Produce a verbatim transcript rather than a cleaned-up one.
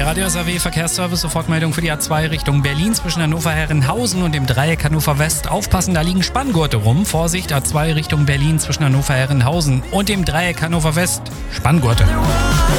Radio S A W Verkehrsservice, Sofortmeldung für die A zwei Richtung Berlin zwischen Hannover-Herrenhausen und dem Dreieck Hannover West. Aufpassen, da liegen Spanngurte rum. Vorsicht, A zwei Richtung Berlin zwischen Hannover-Herrenhausen und dem Dreieck Hannover West. Spanngurte.